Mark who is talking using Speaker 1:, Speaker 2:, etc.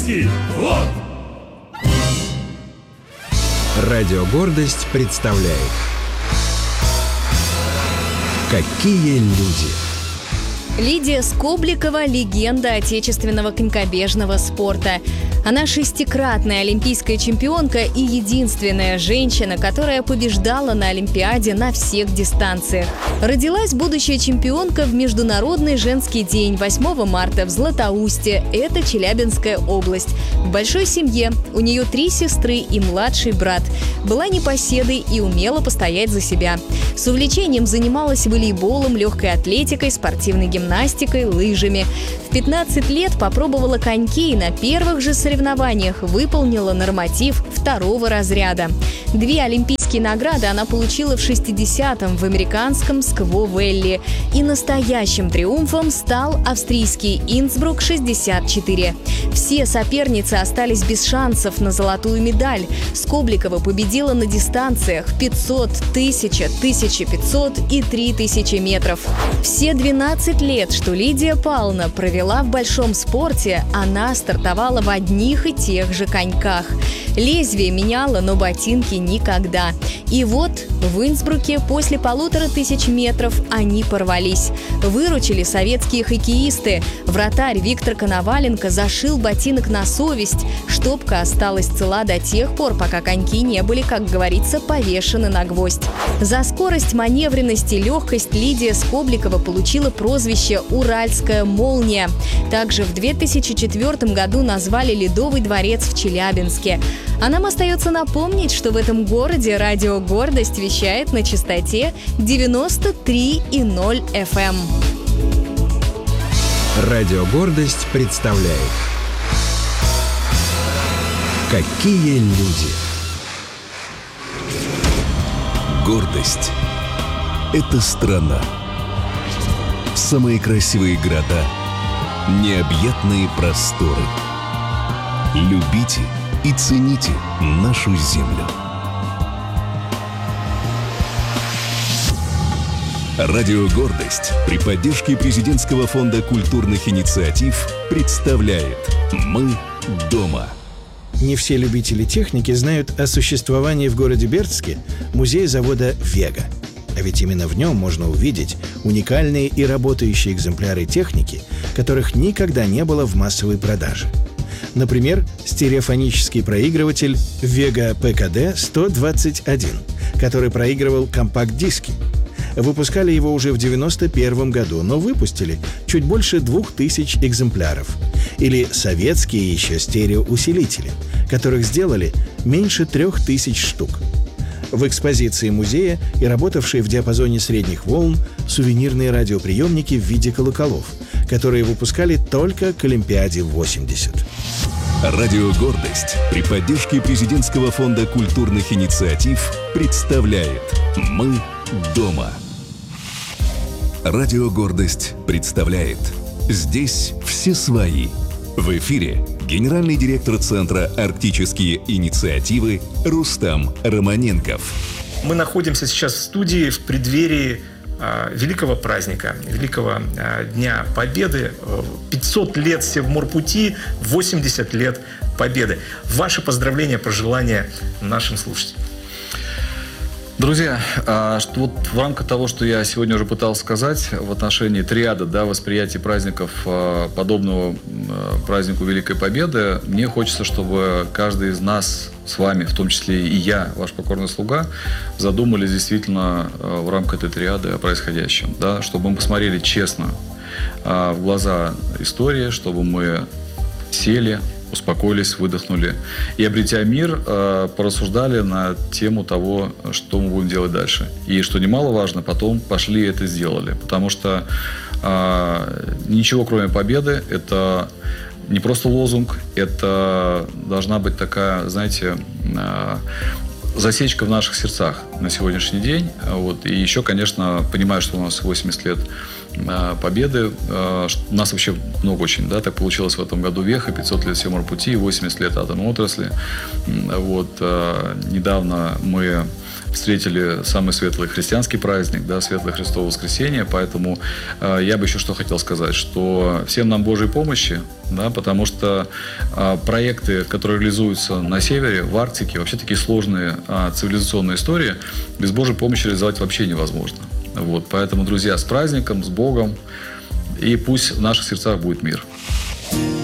Speaker 1: Вот!
Speaker 2: Радио «Гордость» представляет «Какие люди».
Speaker 3: Лидия Скобликова – легенда отечественного конькобежного спорта. Она шестикратная олимпийская чемпионка и единственная женщина, которая побеждала на Олимпиаде на всех дистанциях. Родилась будущая чемпионка в Международный женский день 8 марта в Златоусте. Это Челябинская область. В большой семье. У нее 3 сестры и младший брат. Была непоседой и умела постоять за себя. С увлечением занималась волейболом, легкой атлетикой, спортивной гимнастикой, лыжами. В 15 лет попробовала коньки и на первых же соревнованиях выполнила норматив 2-го разряда. 2 олимпийские награды она получила в 60-м в американском Скво-Вэлли. И настоящим триумфом стал австрийский Инсбрук-64. Все соперницы остались без шансов на золотую медаль. Скобликова победила на дистанциях 500, 1000, 1500 и 3000 метров. Все 12 лет, что Лидия Павловна провела в большом спорте, она стартовала в одних и тех же коньках. Лезвие меняла, но ботинки никогда. И вот в Инсбруке после 1500 метров они порвались. Выручили советские хоккеисты. Вратарь Виктор Коноваленко зашил ботинок на совесть. Штопка осталась цела до тех пор, пока коньки не были, как говорится, повешены на гвоздь. За скорость, маневренность и легкость Лидия Скобликова получила прозвище «Уральская молния». Также в 2004 году назвали Ледовый дворец в Челябинске. А нам остается напомнить, что в этом городе радио «Гордость» вещает на частоте 93,0 FM.
Speaker 2: Радио «Гордость» представляет «Какие люди».
Speaker 4: Гордость – это страна. Самые красивые города, необъятные просторы. Любите и цените нашу землю. Радио «Гордость» при поддержке Президентского фонда культурных инициатив представляет «Мы дома».
Speaker 5: Не все любители техники знают о существовании в городе Бердске музея завода «Вега». А ведь именно в нем можно увидеть уникальные и работающие экземпляры техники, которых никогда не было в массовой продаже. Например, стереофонический проигрыватель Vega PKD-121, который проигрывал компакт-диски. Выпускали его уже в 1991 году, но выпустили чуть больше 2000 экземпляров. Или советские еще стереоусилители, которых сделали меньше 3000 штук. В экспозиции музея и работавшие в диапазоне средних волн сувенирные радиоприемники в виде колоколов, которые выпускали только к Олимпиаде 80.
Speaker 4: Радио «Гордость» при поддержке Президентского фонда культурных инициатив представляет «Мы дома». Радио «Гордость» представляет «Здесь все свои». В эфире генеральный директор Центра «Арктические инициативы» Рустам Романенков.
Speaker 6: Мы находимся сейчас в студии в преддверии великого праздника, великого Дня Победы. 500 лет Севморпути, 80 лет Победы. Ваши поздравления, пожелания нашим слушателям.
Speaker 7: Друзья, вот в рамках того, что я сегодня уже пытался сказать в отношении триады, восприятия праздников, подобного празднику Великой Победы, мне хочется, чтобы каждый из нас с вами, в том числе и я, ваш покорный слуга, задумались действительно в рамках этой триады о происходящем, чтобы мы посмотрели честно в глаза истории, чтобы мы сели, успокоились, выдохнули и, обретя мир, порассуждали на тему того, что мы будем делать дальше. И, что немаловажно, потом пошли и это сделали. Потому что ничего, кроме победы, это не просто лозунг, это должна быть такая, знаете, засечка в наших сердцах на сегодняшний день. И еще, конечно, понимаю, что у нас 80 лет Победы. У нас вообще много очень, так получилось в этом году веха, 500 лет Севморпути, 80 лет атомной отрасли. Недавно мы встретили самый светлый христианский праздник, да, Светлое Христово воскресенье. Поэтому я бы еще что хотел сказать, что всем нам Божьей помощи, да, потому что проекты, которые реализуются на севере, в Арктике, вообще такие сложные цивилизационные истории, без Божьей помощи реализовать вообще невозможно. Вот, поэтому, друзья, с праздником, с Богом, и пусть в наших сердцах будет мир.